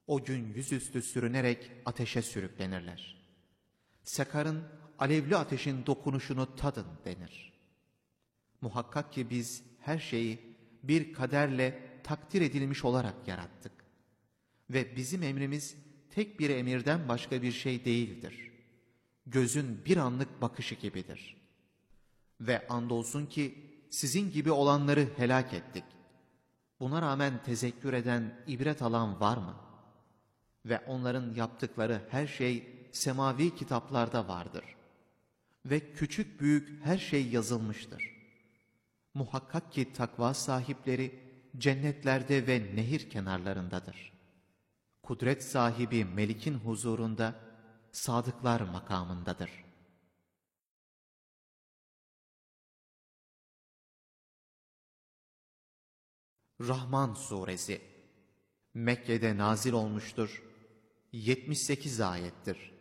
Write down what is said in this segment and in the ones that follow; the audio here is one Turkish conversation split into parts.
O gün yüzüstü sürünerek ateşe sürüklenirler. Sekarın alevli ateşin dokunuşunu tadın denir. Muhakkak ki biz her şeyi bir kaderle takdir edilmiş olarak yarattık. Ve bizim emrimiz tek bir emirden başka bir şey değildir. Gözün bir anlık bakışı gibidir. Ve andolsun ki sizin gibi olanları helak ettik. Buna rağmen tezekkür eden, ibret alan var mı? Ve onların yaptıkları her şey semavi kitaplarda vardır. Ve küçük büyük her şey yazılmıştır. Muhakkak ki takva sahipleri cennetlerde ve nehir kenarlarındadır. Kudret sahibi Melik'in huzurunda sadıklar makamındadır. Rahman Suresi Mekke'de nazil olmuştur. 78 ayettir.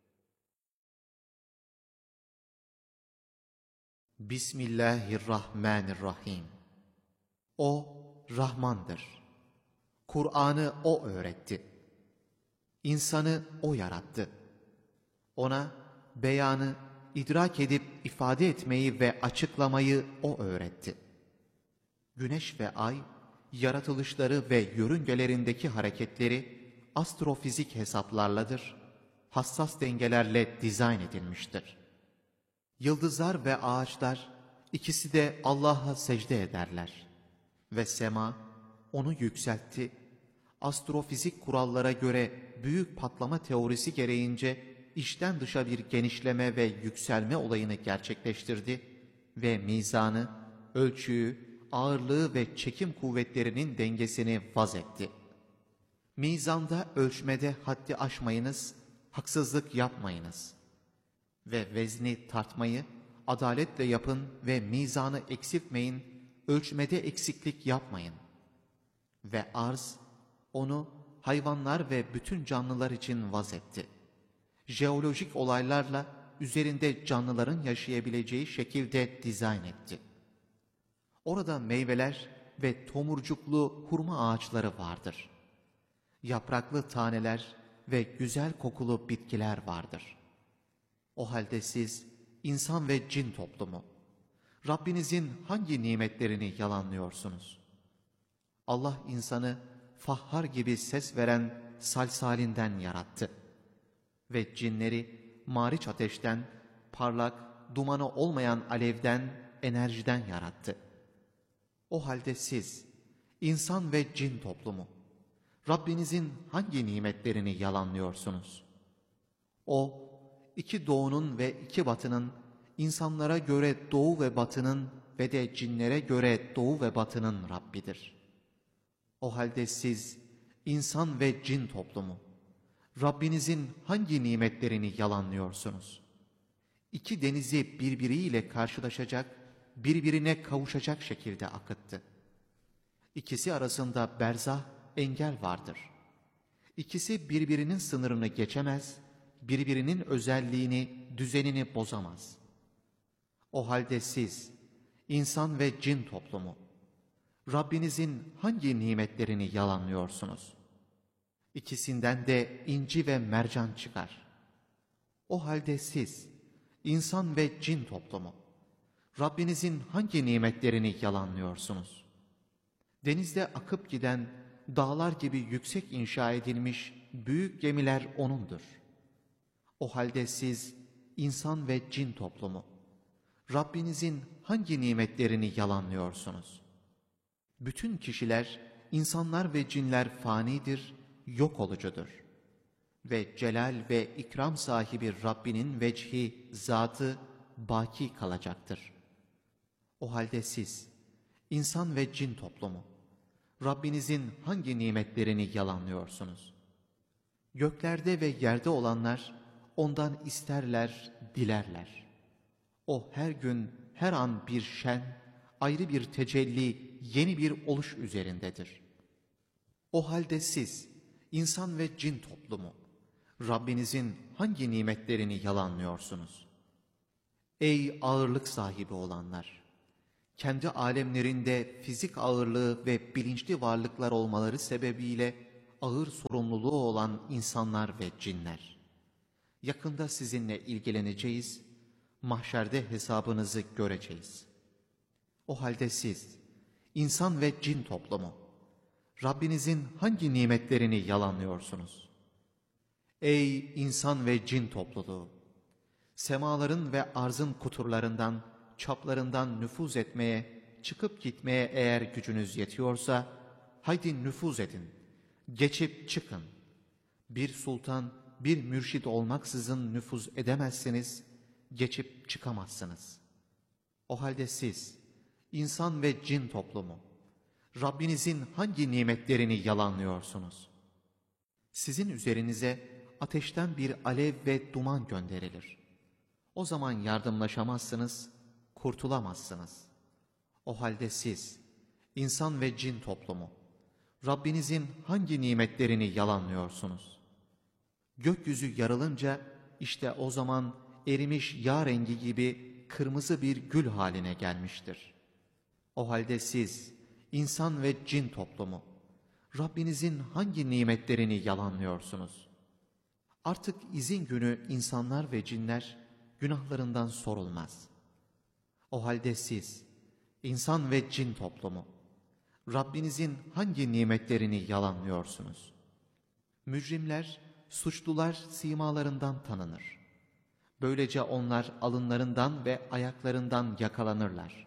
Bismillahirrahmanirrahim. O Rahmandır. Kur'an'ı O öğretti. İnsanı O yarattı. Ona beyanı, idrak edip ifade etmeyi ve açıklamayı O öğretti. Güneş ve ay, yaratılışları ve yörüngelerindeki hareketleri astrofizik hesaplarladır, hassas dengelerle dizayn edilmiştir. Yıldızlar ve ağaçlar ikisi de Allah'a secde ederler. Ve sema onu yükseltti, astrofizik kurallara göre büyük patlama teorisi gereğince içten dışa bir genişleme ve yükselme olayını gerçekleştirdi ve mizanı, ölçüyü, ağırlığı ve çekim kuvvetlerinin dengesini vaz etti. Mizanda, ölçmede haddi aşmayınız, haksızlık yapmayınız. Ve vezni tartmayı adaletle yapın ve mizanı eksiltmeyin, ölçmede eksiklik yapmayın. Ve arz, onu hayvanlar ve bütün canlılar için vaz etti. Jeolojik olaylarla üzerinde canlıların yaşayabileceği şekilde dizayn etti. Orada meyveler ve tomurcuklu hurma ağaçları vardır. Yapraklı taneler ve güzel kokulu bitkiler vardır. O halde siz, insan ve cin toplumu, Rabbinizin hangi nimetlerini yalanlıyorsunuz? Allah insanı fahhar gibi ses veren salsalinden yarattı. Ve cinleri mariç ateşten, parlak, dumanı olmayan alevden, enerjiden yarattı. O halde siz, insan ve cin toplumu, Rabbinizin hangi nimetlerini yalanlıyorsunuz? O, iki doğunun ve iki batının, insanlara göre doğu ve batının ve de cinlere göre doğu ve batının Rabbidir. O halde siz, insan ve cin toplumu, Rabbinizin hangi nimetlerini yalanlıyorsunuz? İki denizi birbiriyle karşılaşacak, birbirine kavuşacak şekilde akıttı. İkisi arasında berzah, engel vardır. İkisi birbirinin sınırını geçemez, birbirinin özelliğini, düzenini bozamaz. O halde siz, insan ve cin toplumu, Rabbinizin hangi nimetlerini yalanlıyorsunuz? İkisinden de inci ve mercan çıkar. O halde siz, insan ve cin toplumu, Rabbinizin hangi nimetlerini yalanlıyorsunuz? Denizde akıp giden, dağlar gibi yüksek inşa edilmiş büyük gemiler O'nundur. O halde siz, insan ve cin toplumu, Rabbinizin hangi nimetlerini yalanlıyorsunuz? Bütün kişiler, insanlar ve cinler fanidir, yok olucudur. Ve celal ve ikram sahibi Rabbinin vecihi, zatı baki kalacaktır. O halde siz, insan ve cin toplumu, Rabbinizin hangi nimetlerini yalanlıyorsunuz? Göklerde ve yerde olanlar ondan isterler, dilerler. O her gün, her an bir şen, ayrı bir tecelli, yeni bir oluş üzerindedir. O halde siz, insan ve cin toplumu, Rabbinizin hangi nimetlerini yalanlıyorsunuz? Ey ağırlık sahibi olanlar! Kendi alemlerinde fizik ağırlığı ve bilinçli varlıklar olmaları sebebiyle ağır sorumluluğu olan insanlar ve cinler. Yakında sizinle ilgileneceğiz, mahşerde hesabınızı göreceğiz. O halde siz, insan ve cin toplumu, Rabbinizin hangi nimetlerini yalanlıyorsunuz? Ey insan ve cin topluluğu! Semaların ve arzın kuturlarından, çaplarından nüfuz etmeye, çıkıp gitmeye eğer gücünüz yetiyorsa, haydi nüfuz edin, geçip çıkın. Bir sultan, bir mürşid olmaksızın nüfuz edemezsiniz, geçip çıkamazsınız. O halde siz, insan ve cin toplumu, Rabbinizin hangi nimetlerini yalanlıyorsunuz? Sizin üzerinize ateşten bir alev ve duman gönderilir. O zaman yardımlaşamazsınız, kurtulamazsınız. O halde siz, insan ve cin toplumu, Rabbinizin hangi nimetlerini yalanlıyorsunuz? Gökyüzü yarılınca işte o zaman erimiş yağ rengi gibi kırmızı bir gül haline gelmiştir. O halde siz, insan ve cin toplumu, Rabbinizin hangi nimetlerini yalanlıyorsunuz? Artık izin günü insanlar ve cinler günahlarından sorulmaz. O halde siz, insan ve cin toplumu, Rabbinizin hangi nimetlerini yalanlıyorsunuz? Mücrimler, suçlular simalarından tanınır. Böylece onlar alınlarından ve ayaklarından yakalanırlar.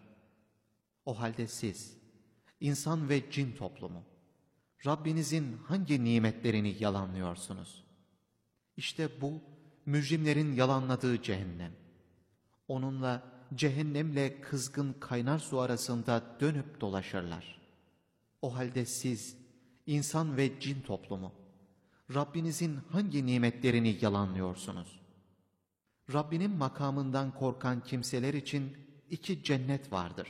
O halde siz, insan ve cin toplumu, Rabbinizin hangi nimetlerini yalanlıyorsunuz? İşte bu, mücrimlerin yalanladığı cehennem. Onunla, cehennemle kızgın kaynar su arasında dönüp dolaşırlar. O halde siz, insan ve cin toplumu, Rabbinizin hangi nimetlerini yalanlıyorsunuz? Rabbinin makamından korkan kimseler için 2 cennet vardır.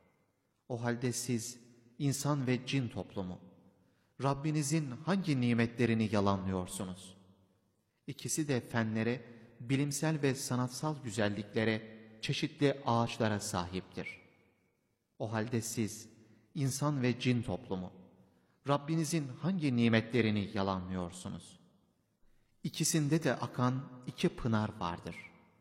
O halde siz, insan ve cin toplumu, Rabbinizin hangi nimetlerini yalanlıyorsunuz? İkisi de fenlere, bilimsel ve sanatsal güzelliklere, çeşitli ağaçlara sahiptir. O halde siz, insan ve cin toplumu, Rabbinizin hangi nimetlerini yalanlıyorsunuz? İkisinde de akan 2 pınar vardır.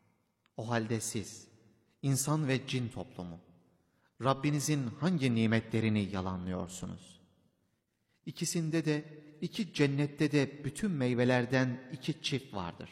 O halde siz, insan ve cin toplumu, Rabbinizin hangi nimetlerini yalanlıyorsunuz? İkisinde de 2 cennette de bütün meyvelerden 2 çift vardır.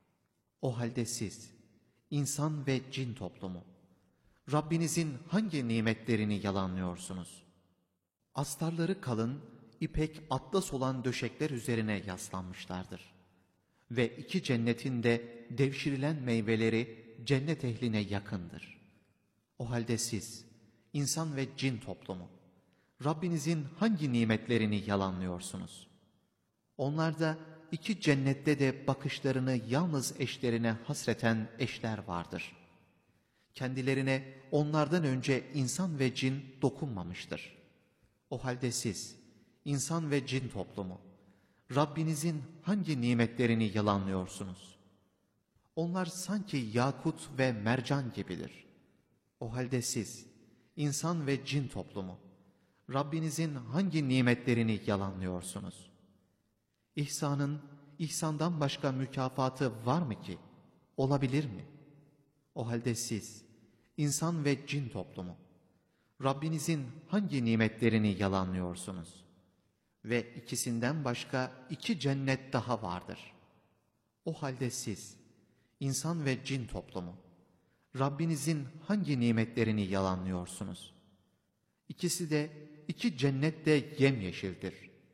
O halde siz, insan ve cin toplumu, Rabbinizin hangi nimetlerini yalanlıyorsunuz? Astarları kalın, ipek atlas olan döşekler üzerine yaslanmışlardır. Ve 2 cennetin de devşirilen meyveleri cennet ehline yakındır. O halde siz, insan ve cin toplumu, Rabbinizin hangi nimetlerini yalanlıyorsunuz? Onlarda 2 cennette de bakışlarını yalnız eşlerine hasreten eşler vardır. Kendilerine onlardan önce insan ve cin dokunmamıştır. O halde siz, insan ve cin toplumu, Rabbinizin hangi nimetlerini yalanlıyorsunuz? Onlar sanki yakut ve mercan gibidir. O halde siz, insan ve cin toplumu, Rabbinizin hangi nimetlerini yalanlıyorsunuz? İhsanın, ihsandan başka mükafatı var mı ki? Olabilir mi? O halde siz, insan ve cin toplumu, Rabbinizin hangi nimetlerini yalanlıyorsunuz? Ve ikisinden başka 2 cennet daha vardır. O halde siz, insan ve cin toplumu, Rabbinizin hangi nimetlerini yalanlıyorsunuz? İkisi de 2 cennet de yemyeşildir.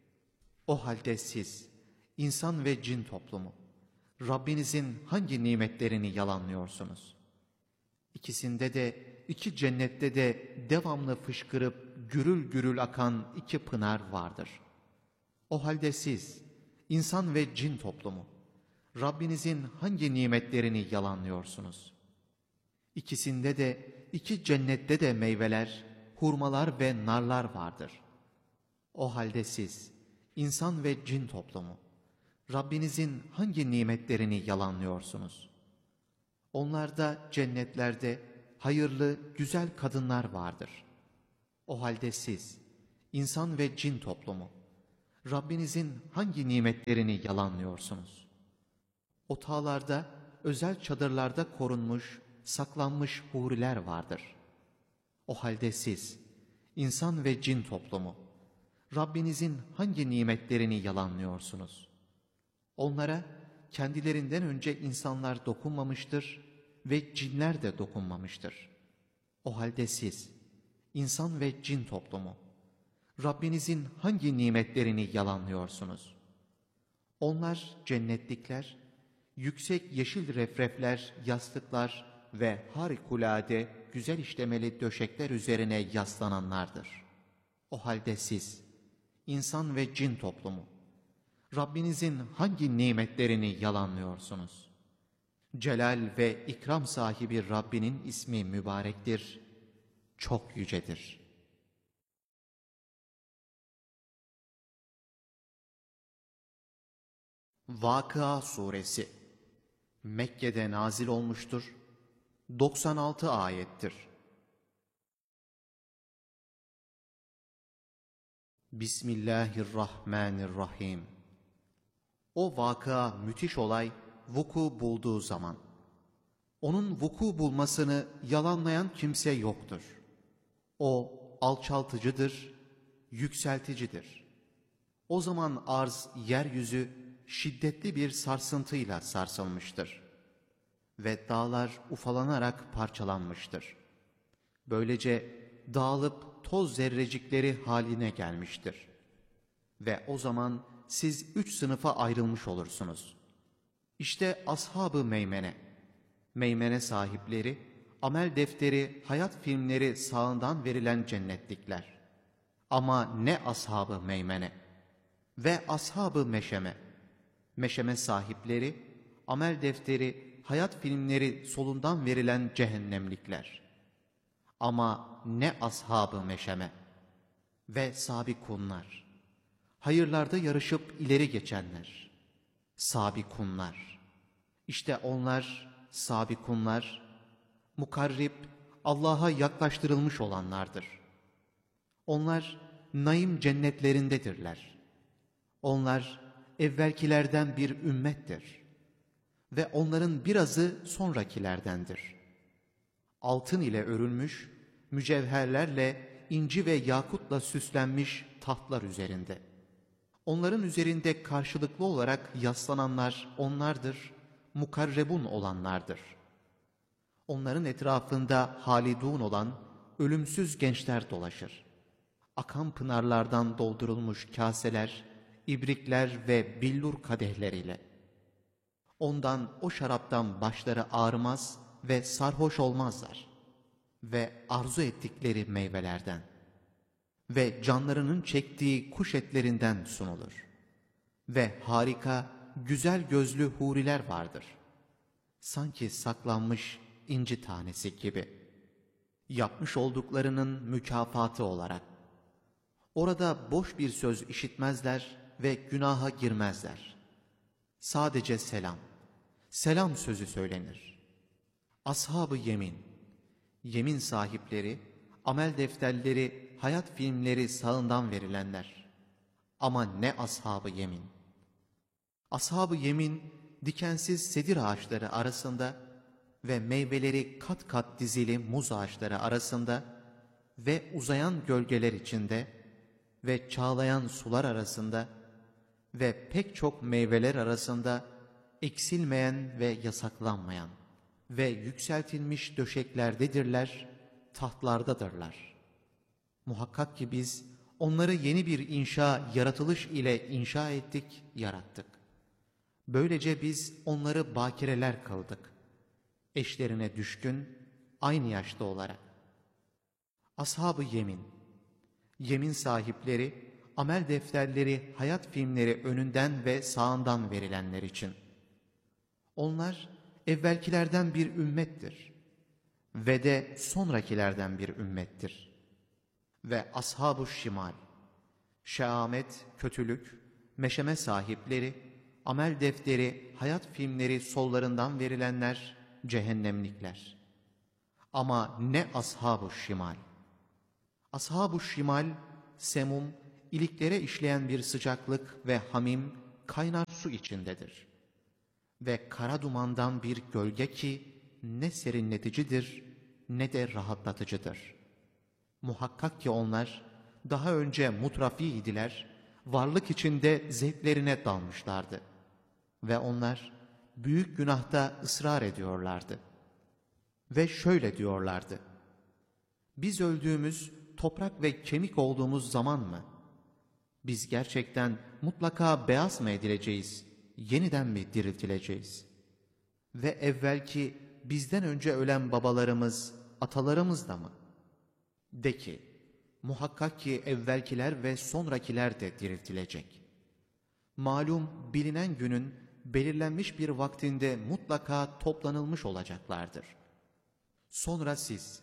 O halde siz, insan ve cin toplumu, Rabbinizin hangi nimetlerini yalanlıyorsunuz? İkisinde de 2 cennette de devamlı fışkırıp gürül gürül akan 2 pınar vardır. O halde siz, insan ve cin toplumu, Rabbinizin hangi nimetlerini yalanlıyorsunuz? İkisinde de 2 cennette de meyveler, hurmalar ve narlar vardır. O halde siz, insan ve cin toplumu, Rabbinizin hangi nimetlerini yalanlıyorsunuz? Onlarda cennetlerde hayırlı, güzel kadınlar vardır. O halde siz, insan ve cin toplumu, Rabbinizin hangi nimetlerini yalanlıyorsunuz? Otağlarda, özel çadırlarda korunmuş, saklanmış huriler vardır. O halde siz, insan ve cin toplumu, Rabbinizin hangi nimetlerini yalanlıyorsunuz? Onlara kendilerinden önce insanlar dokunmamıştır ve cinler de dokunmamıştır. O halde siz, insan ve cin toplumu, Rabbinizin hangi nimetlerini yalanlıyorsunuz? Onlar cennetlikler, yüksek yeşil refrefler, yastıklar ve harikulade güzel işlemeli döşekler üzerine yaslananlardır. O halde siz, insan ve cin toplumu, Rabbinizin hangi nimetlerini yalanlıyorsunuz? Celal ve ikram sahibi Rabbinin ismi mübarektir, çok yücedir. Vakıa Suresi Mekke'de nazil olmuştur, 96 ayettir. Bismillahirrahmanirrahim. O vakıa, müthiş olay vuku bulduğu zaman, onun vuku bulmasını yalanlayan kimse yoktur. O alçaltıcıdır, yükselticidir. O zaman arz, yeryüzü şiddetli bir sarsıntıyla sarsılmıştır ve dağlar ufalanarak parçalanmıştır. Böylece dağılıp toz zerrecikleri haline gelmiştir. Ve o zaman siz 3 sınıfa ayrılmış olursunuz. İşte ashab-ı meymene, meymene sahipleri, amel defteri, hayat filmleri sağından verilen cennetlikler. Ama ne ashab-ı meymene ve ashab-ı meşeme, meşeme sahipleri, amel defteri, hayat filmleri solundan verilen cehennemlikler. Ama ne ashab-ı meşeme ve sabikunlar, hayırlarda yarışıp ileri geçenler, sabikunlar. İşte onlar, sabikunlar, mukarrib, Allah'a yaklaştırılmış olanlardır. Onlar naim cennetlerindedirler. Onlar evvelkilerden bir ümmettir ve onların birazı sonrakilerdendir. Altın ile örülmüş, mücevherlerle, inci ve yakutla süslenmiş tahtlar üzerinde. Onların üzerinde karşılıklı olarak yaslananlar onlardır, mukarrebun olanlardır. Onların etrafında halidun olan ölümsüz gençler dolaşır. Akan pınarlardan doldurulmuş kaseler, ibrikler ve billur kadehleriyle. Ondan, o şaraptan başları ağrımaz ve sarhoş olmazlar. Ve arzu ettikleri meyvelerden ve canlarının çektiği kuş etlerinden sunulur. Ve harika, güzel gözlü huriler vardır. Sanki saklanmış inci tanesi gibi. Yapmış olduklarının mükafatı olarak. Orada boş bir söz işitmezler ve günaha girmezler. Sadece selam, selam sözü söylenir. Ashab-ı yemin, yemin sahipleri, amel defterleri, hayat filmleri sağından verilenler. Ama ne ashab-ı yemin? Ashab-ı yemin, dikensiz sedir ağaçları arasında ve meyveleri kat kat dizili muz ağaçları arasında ve uzayan gölgeler içinde ve çağlayan sular arasında ve pek çok meyveler arasında eksilmeyen ve yasaklanmayan ve yükseltilmiş döşeklerdedirler, tahtlardadırlar. Muhakkak ki biz onları yeni bir inşa, yaratılış ile inşa ettik, yarattık. Böylece biz onları bakireler kıldık. Eşlerine düşkün, aynı yaşta olarak. Ashab-ı yemin, yemin sahipleri, amel defterleri, hayat filmleri önünden ve sağından verilenler için. Onlar evvelkilerden bir ümmettir ve de sonrakilerden bir ümmettir. Ve ashab-ı şimal, şehamet, kötülük, meşeme sahipleri, amel defteri, hayat filmleri sollarından verilenler cehennemlikler. Ama ne ashab-ı şimal? Ashab-ı şimal, semum, iliklere işleyen bir sıcaklık ve hamim kaynar su içindedir. Ve kara dumandan bir gölge ki ne serinleticidir ne de rahatlatıcıdır. Muhakkak ki onlar daha önce mutrafiydiler, varlık içinde zevklerine dalmışlardı. Ve onlar büyük günahta ısrar ediyorlardı. Ve şöyle diyorlardı: biz öldüğümüz, toprak ve kemik olduğumuz zaman mı? Biz gerçekten mutlaka beyaz mı edileceğiz, yeniden mi diriltileceğiz? Ve evvelki bizden önce ölen babalarımız, atalarımız da mı? De ki, muhakkak ki evvelkiler ve sonrakiler de diriltilecek. Malum bilinen günün belirlenmiş bir vaktinde mutlaka toplanılmış olacaklardır. Sonra siz,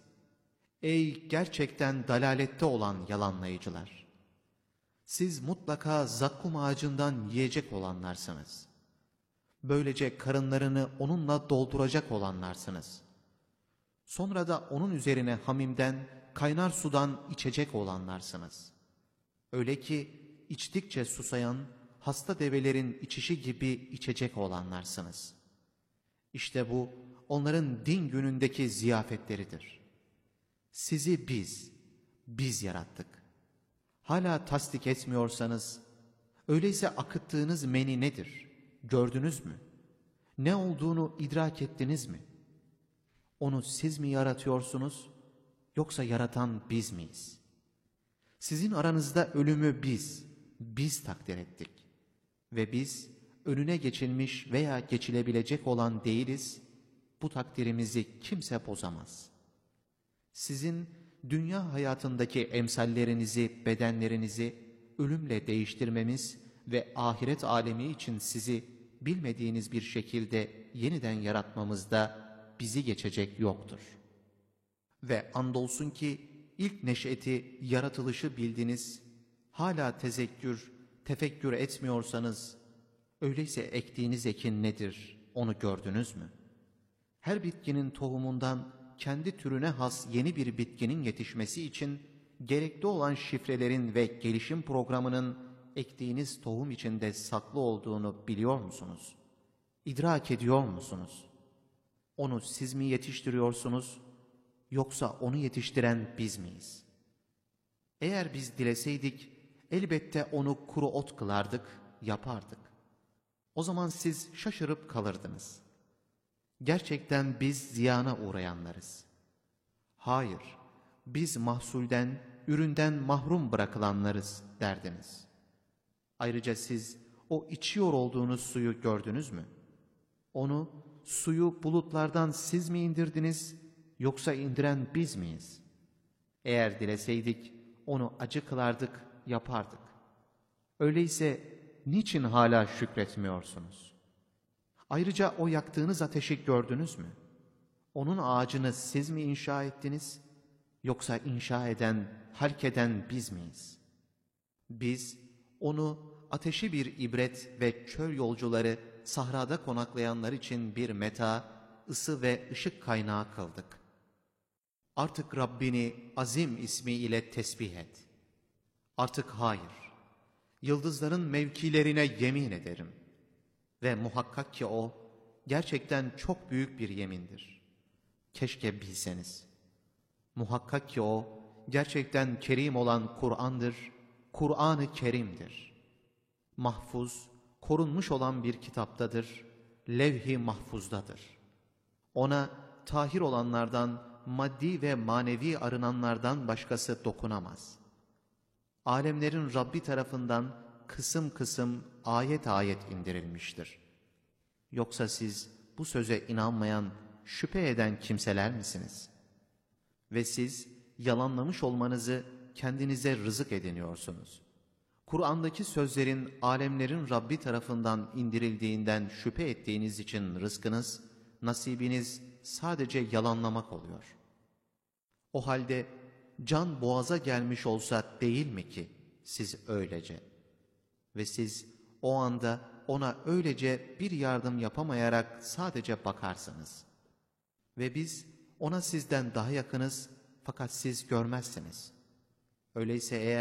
ey gerçekten dalalette olan yalanlayıcılar! Siz mutlaka zakkum ağacından yiyecek olanlarsınız. Böylece karınlarını onunla dolduracak olanlarsınız. Sonra da onun üzerine hamimden, kaynar sudan içecek olanlarsınız. Öyle ki içtikçe susayan, hasta develerin içişi gibi içecek olanlarsınız. İşte bu onların din günündeki ziyafetleridir. Sizi biz yarattık. Hala tasdik etmiyorsanız, öyleyse akıttığınız meni nedir? Gördünüz mü? Ne olduğunu idrak ettiniz mi? Onu siz mi yaratıyorsunuz, yoksa yaratan biz miyiz? Sizin aranızda ölümü biz takdir ettik. Ve biz önüne geçilmiş veya geçilebilecek olan değiliz, bu takdirimizi kimse bozamaz. Sizin dünya hayatındaki emsallerinizi, bedenlerinizi ölümle değiştirmemiz ve ahiret alemi için sizi bilmediğiniz bir şekilde yeniden yaratmamızda bizi geçecek yoktur. Ve andolsun ki ilk neşeti, yaratılışı bildiniz, hala tefekkür etmiyorsanız, öyleyse ektiğiniz ekin nedir, onu gördünüz mü? Her bitkinin tohumundan kendi türüne has yeni bir bitkinin yetişmesi için gerekli olan şifrelerin ve gelişim programının ektiğiniz tohum içinde saklı olduğunu biliyor musunuz? İdrak ediyor musunuz? Onu siz mi yetiştiriyorsunuz, yoksa onu yetiştiren biz miyiz? Eğer biz dileseydik, elbette onu kuru ot kılardık, yapardık. O zaman siz şaşırıp kalırdınız. Gerçekten biz ziyana uğrayanlarız. Hayır, biz mahsulden, üründen mahrum bırakılanlarız derdiniz. Ayrıca siz o içiyor olduğunuz suyu gördünüz mü? Suyu bulutlardan siz mi indirdiniz, yoksa indiren biz miyiz? Eğer dileseydik, onu acı kılardık, yapardık. Öyleyse niçin hala şükretmiyorsunuz? Ayrıca o yaktığınız ateşi gördünüz mü? Onun ağacını siz mi inşa ettiniz, yoksa inşa eden, halk eden biz miyiz? Biz onu ateşi bir ibret ve çöl yolcuları, sahrada konaklayanlar için bir meta, ısı ve ışık kaynağı kıldık. Artık Rabbini azim ismi ile tesbih et. Artık hayır, yıldızların mevkilerine yemin ederim. Ve muhakkak ki o, gerçekten çok büyük bir yemindir. Keşke bilseniz. Muhakkak ki o, gerçekten kerim olan Kur'an'dır, Kur'an-ı Kerim'dir. Mahfuz, korunmuş olan bir kitaptadır, levh-i mahfuzdadır. Ona tahir olanlardan, maddi ve manevi arınanlardan başkası dokunamaz. Alemlerin Rabbi tarafından kısım kısım, ayet ayet indirilmiştir. Yoksa siz bu söze inanmayan, şüphe eden kimseler misiniz? Ve siz yalanlamış olmanızı kendinize rızık ediniyorsunuz. Kur'an'daki sözlerin alemlerin Rabbi tarafından indirildiğinden şüphe ettiğiniz için rızkınız, nasibiniz sadece yalanlamak oluyor. O halde can boğaza gelmiş olsa değil mi ki siz öylece? Ve siz o anda ona öylece bir yardım yapamayarak sadece bakarsınız. Ve biz ona sizden daha yakınız fakat siz görmezsiniz. Öyleyse eğer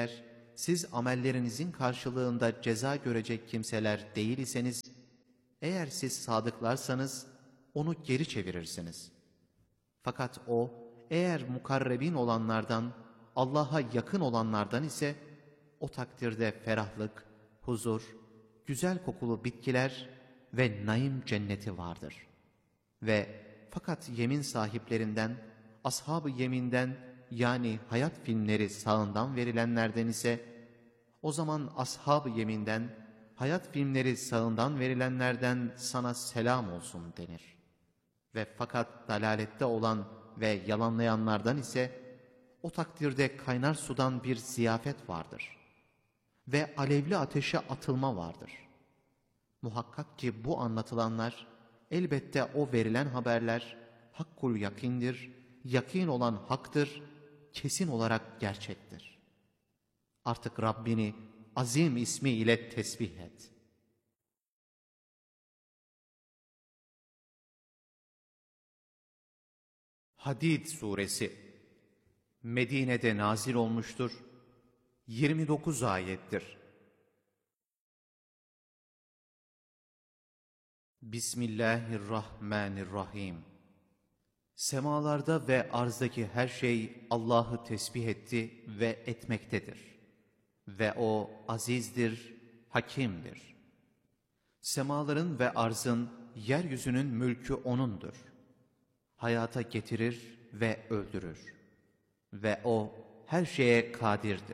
siz amellerinizin karşılığında ceza görecek kimseler değil iseniz, eğer siz sadıklarsanız onu geri çevirirsiniz. Fakat o, eğer mukarrebin olanlardan, Allah'a yakın olanlardan ise, o takdirde ferahlık, huzur, güzel kokulu bitkiler ve naim cenneti vardır. Ve fakat yemin sahiplerinden, ashab-ı yeminden, yani hayat filmleri sağından verilenlerden ise, o zaman ashab-ı yeminden, hayat filmleri sağından verilenlerden sana selam olsun denir. Ve fakat dalalette olan ve yalanlayanlardan ise, o takdirde kaynar sudan bir ziyafet vardır. Ve alevli ateşe atılma vardır. Muhakkak ki bu anlatılanlar, elbette o verilen haberler, hakkul yakindir, yakin olan haktır, kesin olarak gerçektir. Artık Rabbini azim ismi ile tesbih et. Hadid suresi Medine'de nazil olmuştur. 29 ayettir. Bismillahirrahmanirrahim. Semalarda ve arzdaki her şey Allah'ı tesbih etti ve etmektedir. Ve o azizdir, hakimdir. Semaların ve arzın, yeryüzünün mülkü O'nundur. Hayata getirir ve öldürür. Ve O her şeye kadirdir.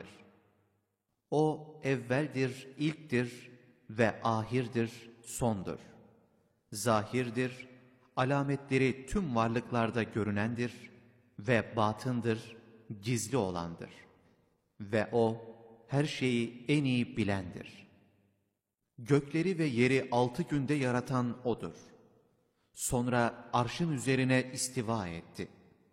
O evveldir, ilktir ve ahirdir, sondur. Zahirdir, alametleri tüm varlıklarda görünendir ve batındır, gizli olandır. Ve O her şeyi en iyi bilendir. Gökleri ve yeri 6 günde yaratan O'dur. Sonra arşın üzerine istiva etti.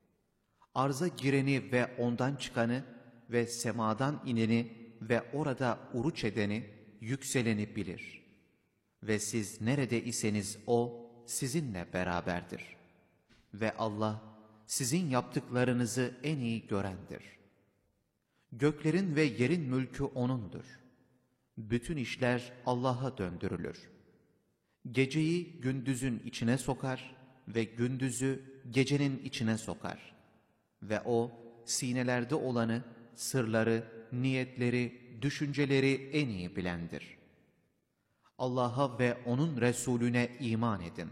Arza gireni ve ondan çıkanı ve semadan ineni ve orada uruç edeni, yükseleni bilir. Ve siz nerede iseniz O sizinle beraberdir. Ve Allah sizin yaptıklarınızı en iyi görendir. Göklerin ve yerin mülkü O'nundur. Bütün işler Allah'a döndürülür. Geceyi gündüzün içine sokar ve gündüzü gecenin içine sokar. Ve O sinelerde olanı, sırları, niyetleri, düşünceleri en iyi bilendir. Allah'a ve O'nun Resulüne iman edin.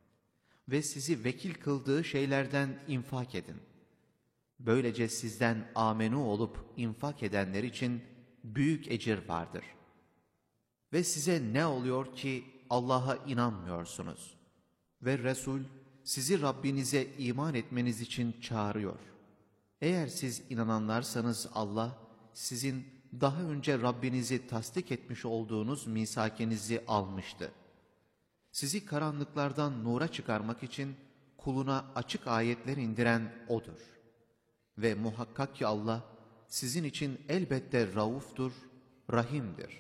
Ve sizi vekil kıldığı şeylerden infak edin. Böylece sizden amenu olup infak edenler için büyük ecir vardır. Ve size ne oluyor ki Allah'a inanmıyorsunuz? Ve Resul sizi Rabbinize iman etmeniz için çağırıyor. Eğer siz inananlarsanız Allah sizin daha önce Rabbinizi tasdik etmiş olduğunuz misakenizi almıştı. Sizi karanlıklardan nura çıkarmak için kuluna açık ayetler indiren O'dur. Ve muhakkak ki Allah sizin için elbette rauftur, rahimdir.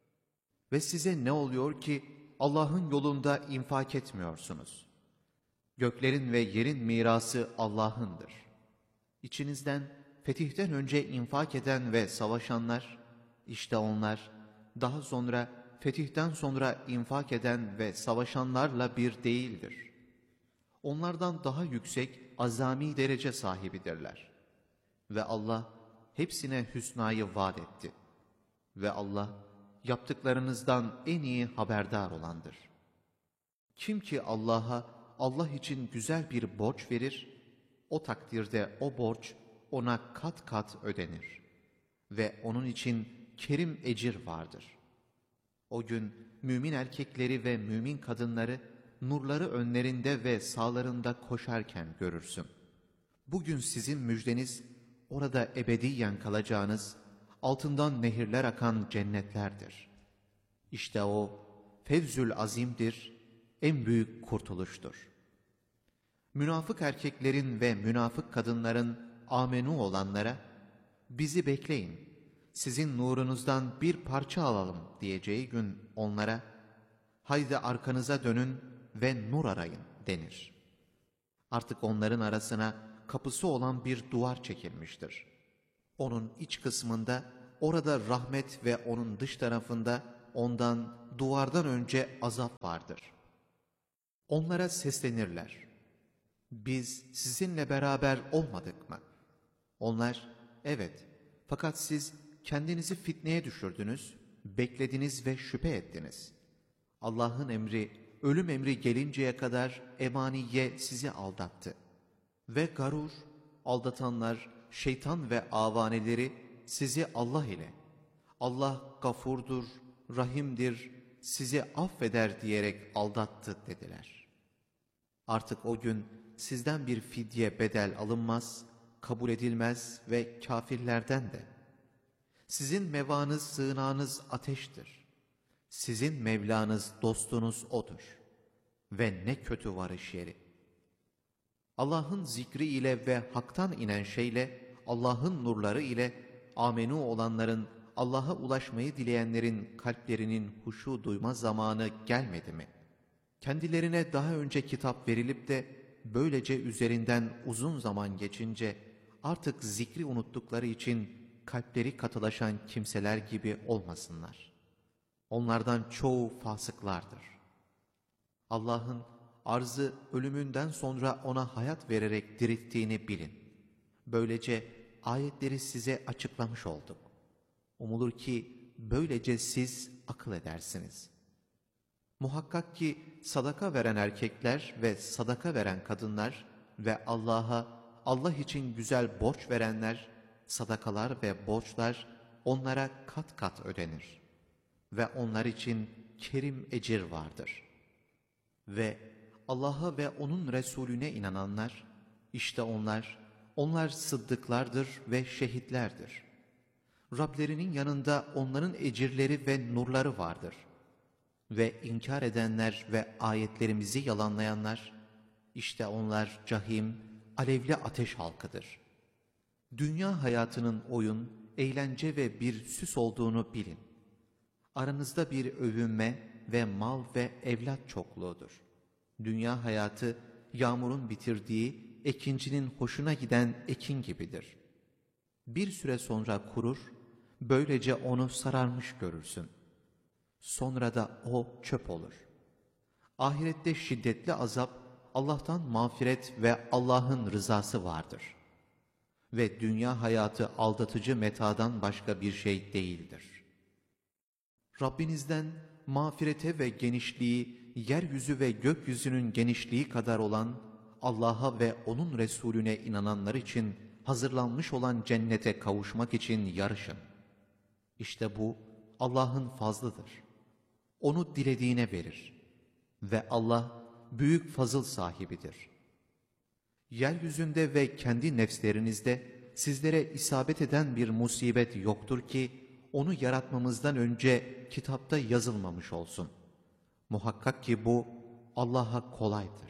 Ve size ne oluyor ki Allah'ın yolunda infak etmiyorsunuz? Göklerin ve yerin mirası Allah'ındır. İçinizden fetihten önce infak eden ve savaşanlar, işte onlar daha sonra fetihten sonra infak eden ve savaşanlarla bir değildir. Onlardan daha yüksek azami derece sahibidirler. Ve Allah hepsine hüsnayı vaat etti. Ve Allah yaptıklarınızdan en iyi haberdar olandır. Kim ki Allah için güzel bir borç verir, o takdirde o borç ona kat kat ödenir. Ve onun için kerim ecir vardır. O gün mümin erkekleri ve mümin kadınları nurları önlerinde ve sağlarında koşarken görürsün. Bugün sizin müjdeniz orada ebediyen kalacağınız, altından nehirler akan cennetlerdir. İşte o fevzül azimdir, en büyük kurtuluştur. Münafık erkeklerin ve münafık kadınların amenu olanlara, bizi bekleyin, sizin nurunuzdan bir parça alalım diyeceği gün onlara, haydi arkanıza dönün ve nur arayın denir. Artık onların arasına kapısı olan bir duvar çekilmiştir. Onun iç kısmında orada rahmet ve onun dış tarafında ondan, duvardan önce azap vardır. Onlara seslenirler. Biz sizinle beraber olmadık mı? Onlar, evet, fakat siz kendinizi fitneye düşürdünüz, beklediniz ve şüphe ettiniz. Allah'ın emri, ölüm emri gelinceye kadar emaniye sizi aldattı. Ve garur, aldatanlar, şeytan ve avaneleri sizi Allah ile, Allah gafurdur, rahimdir, sizi affeder diyerek aldattı dediler. Artık o gün sizden bir fidye bedel alınmaz, kabul edilmez ve kâfirlerden de. Sizin mevanız, sığınağınız ateştir. Sizin Mevlanız, dostunuz O'dur. Ve ne kötü varış yeri. Allah'ın zikri ile ve haktan inen şeyle, Allah'ın nurları ile amenu olanların, Allah'a ulaşmayı dileyenlerin kalplerinin huşu duyma zamanı gelmedi mi? Kendilerine daha önce kitap verilip de böylece üzerinden uzun zaman geçince artık zikri unuttukları için kalpleri katılaşan kimseler gibi olmasınlar. Onlardan çoğu fasıklardır. Allah'ın arzı ölümünden sonra ona hayat vererek dirilttiğini bilin. Böylece ayetleri size açıklamış olduk. Umulur ki böylece siz akıl edersiniz. Muhakkak ki sadaka veren erkekler ve sadaka veren kadınlar ve Allah'a, Allah için güzel borç verenler, sadakalar ve borçlar onlara kat kat ödenir. Ve onlar için kerim ecir vardır. Ve Allah'a ve onun Resulüne inananlar, işte onlar sıddıklardır ve şehitlerdir. Rablerinin yanında onların ecirleri ve nurları vardır. Ve inkar edenler ve ayetlerimizi yalanlayanlar, işte onlar cahim, alevli ateş halkıdır. Dünya hayatının oyun, eğlence ve bir süs olduğunu bilin. Aranızda bir övünme ve mal ve evlat çokluğudur. Dünya hayatı, yağmurun bitirdiği, ekincinin hoşuna giden ekin gibidir. Bir süre sonra kurur, böylece onu sararmış görürsün. Sonra da o çöp olur. Ahirette şiddetli azap, Allah'tan mağfiret ve Allah'ın rızası vardır. Ve dünya hayatı aldatıcı metadan başka bir şey değildir. Rabbinizden mağfirete ve genişliği, yeryüzü ve gökyüzünün genişliği kadar olan, Allah'a ve onun Resulüne inananlar için hazırlanmış olan cennete kavuşmak için yarışın. İşte bu Allah'ın fazlıdır. Onu dilediğine verir. Ve Allah büyük fazıl sahibidir. Yeryüzünde ve kendi nefslerinizde sizlere isabet eden bir musibet yoktur ki, onu yaratmamızdan önce kitapta yazılmamış olsun. Muhakkak ki bu Allah'a kolaydır.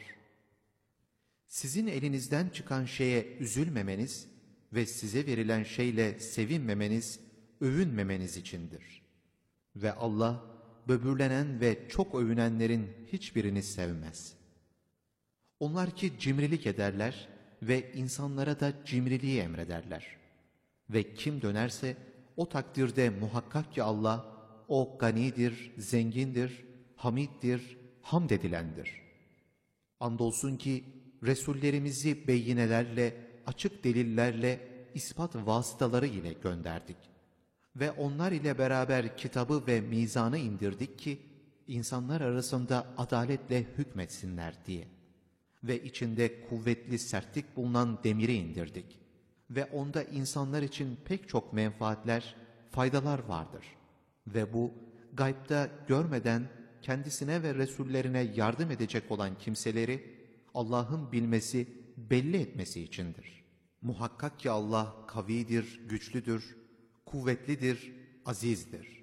Sizin elinizden çıkan şeye üzülmemeniz ve size verilen şeyle sevinmemeniz, övünmemeniz içindir. Ve Allah, böbürlenen ve çok övünenlerin hiçbirini sevmez. Onlar ki cimrilik ederler ve insanlara da cimriliği emrederler. Ve kim dönerse o takdirde muhakkak ki Allah, o ganidir, zengindir, hamiddir, hamd edilendir. Andolsun ki Resullerimizi beyinelerle, açık delillerle, ispat vasıtaları ile gönderdik. Ve onlar ile beraber kitabı ve mizanı indirdik ki, insanlar arasında adaletle hükmetsinler diye. Ve içinde kuvvetli sertlik bulunan demiri indirdik. Ve onda insanlar için pek çok menfaatler, faydalar vardır. Ve bu, gaybda görmeden kendisine ve Resullerine yardım edecek olan kimseleri, Allah'ın bilmesi, belli etmesi içindir. Muhakkak ki Allah kavidir, güçlüdür, kuvvetlidir, azizdir.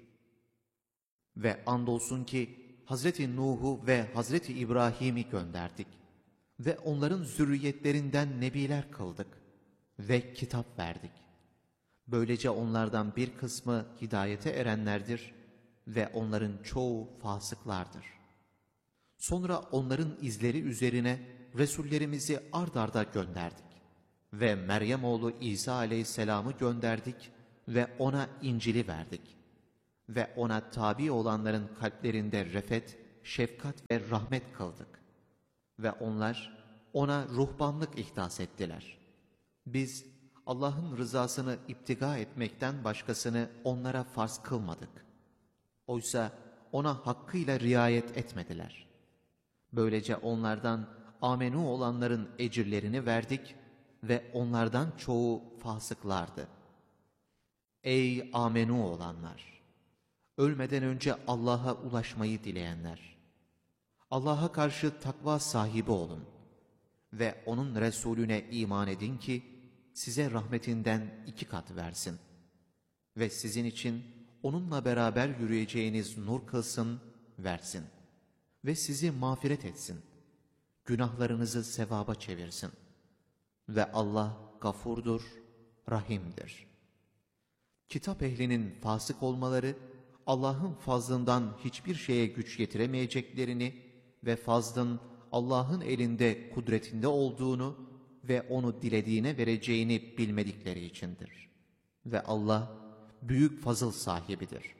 Ve andolsun ki Hazreti Nuh'u ve Hazreti İbrahim'i gönderdik. Ve onların zürriyetlerinden nebiler kıldık. Ve kitap verdik. Böylece onlardan bir kısmı hidayete erenlerdir ve onların çoğu fasıklardır. Sonra onların izleri üzerine Resullerimizi ard arda gönderdik. Ve Meryem oğlu İsa aleyhisselam'ı gönderdik ve ona İncil'i verdik. Ve ona tabi olanların kalplerinde refet, şefkat ve rahmet kıldık. Ve onlar ona ruhbanlık ihdas ettiler. Biz Allah'ın rızasını iptiga etmekten başkasını onlara farz kılmadık. Oysa ona hakkıyla riayet etmediler. Böylece onlardan amenu olanların ecirlerini verdik ve onlardan çoğu fasıklardı. Ey amenu olanlar! Ölmeden önce Allah'a ulaşmayı dileyenler! Allah'a karşı takva sahibi olun ve onun Resulüne iman edin ki size rahmetinden 2 kat versin ve sizin için onunla beraber yürüyeceğiniz nur kılsın, versin ve sizi mağfiret etsin, günahlarınızı sevaba çevirsin ve Allah gafurdur, rahimdir. Kitap ehlinin fasık olmaları, Allah'ın fazlından hiçbir şeye güç yetiremeyeceklerini ve fazlın Allah'ın elinde, kudretinde olduğunu ve onu dilediğine vereceğini bilmedikleri içindir. Ve Allah büyük fazıl sahibidir.